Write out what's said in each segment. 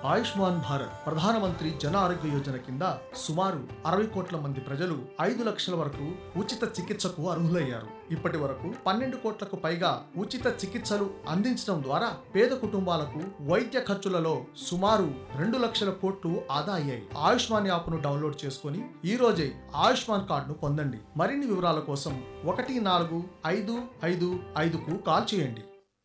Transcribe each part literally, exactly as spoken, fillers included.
ఆయుష్మాన్ భారత్ ప్రధానమంత్రి జన ఆరోగ్య యోజన కింద సుమారు అరవై కోట్ల మంది ప్రజలు ఐదు లక్షల వరకు ఉచిత చికిత్సకు అర్హులయ్యారు. ఇప్పటి వరకు పన్నెండు కోట్లకు పైగా ఉచిత చికిత్సలు అందించడం ద్వారా పేద కుటుంబాలకు వైద్య ఖర్చులలో సుమారు రెండు లక్షల కోట్లు ఆదా అయ్యాయి. ఆయుష్మాన్ యాప్ను డౌన్లోడ్ చేసుకుని ఈ రోజే ఆయుష్మాన్ కార్డును పొందండి. మరిన్ని వివరాల కోసం ఒకటి నాలుగు ఐదు ఐదు ఐదుకు కాల్ చేయండి.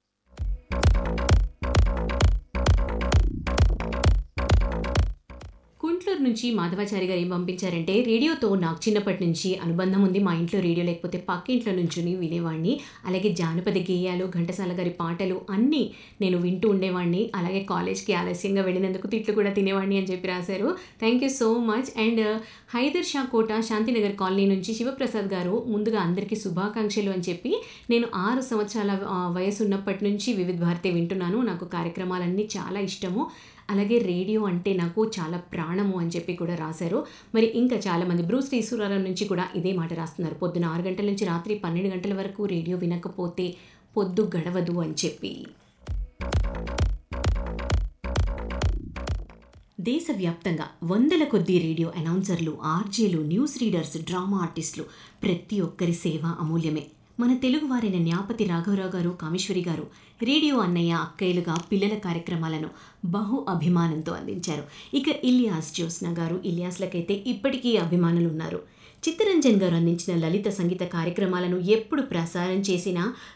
గుంటూరు నుంచి మాధవాచారి గారు ఏం పంపించారంటే, రేడియోతో నాకు చిన్నప్పటి నుంచి అనుబంధం ఉంది. మా ఇంట్లో రేడియో లేకపోతే పక్కింట్లో నుంచుని వినేవాడిని. అలాగే జానపద గేయాలు, ఘంటసాల గారి పాటలు అన్నీ నేను వింటూ ఉండేవాడిని. అలాగే కాలేజ్కి ఆలస్యంగా వెళ్ళినందుకు తిట్లు కూడా తినేవాడిని అని చెప్పి రాశారు. Thank you so much. And Hyder Shah Kota Shantinagar colony నుంచి శివప్రసాద్ గారు ముందుగా అందరికీ శుభాకాంక్షలు అని చెప్పి, నేను ఆరు సంవత్సరాల వయసు ఉన్నప్పటి నుంచి వివిధ భారతి వింటున్నాను. నాకు కార్యక్రమాలన్నీ చాలా ఇష్టము. అలాగే రేడియో అంటే నాకు చాలా ప్రాణము అని చెప్పి కూడా రాశారు. మరి ఇంకా చాలామంది బ్రూస్ టీసూరాల నుంచి కూడా ఇదే మాట రాస్తున్నారు. పొద్దున ఆరు గంటల నుంచి రాత్రి పన్నెండు గంటల వరకు రేడియో వినకపోతే పొద్దు గడవదు అని చెప్పి. దేశవ్యాప్తంగా వందల కొద్ది రేడియో అనౌన్సర్లు, ఆర్జేలు, న్యూస్ రీడర్స్, డ్రామా ఆర్టిస్టులు ప్రతి ఒక్కరి సేవ అమూల్యమే. మన తెలుగువారైన న్యాపతి రాఘవరావు గారు, కామేశ్వరి గారు రేడియో అన్నయ్య, అక్కయ్యలుగా పిల్లల కార్యక్రమాలను బహు అభిమానంతో అందించారు. ఇక ఇలియాస్, జ్యోత్స్న గారు, ఇలియాస్లకైతే ఇప్పటికీ అభిమానులు ఉన్నారు. చిత్తరంజన్ గారు అందించిన లలిత సంగీత కార్యక్రమాలను ఎప్పుడు ప్రసారం చేసినా